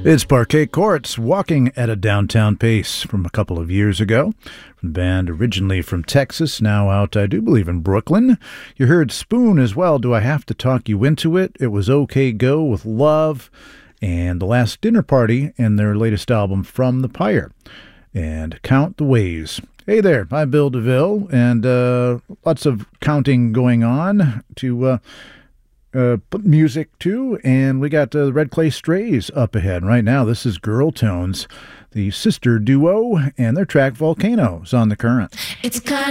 It's Parquet Courts, walking at a downtown pace from a couple of years ago. From the band originally from Texas, now out, I do believe, in Brooklyn. You heard Spoon as well, Do I Have to Talk You Into It? It was OK Go with Love, and The Last Dinner Party, and their latest album, From the Pyre, and Count the Ways. Hey there, I'm Bill DeVille, and lots of counting going on to music too, and we got the Red Clay Strays up ahead right now. This is Girl Tones, the sister duo, and their track Volcanoes on The Current. It's kind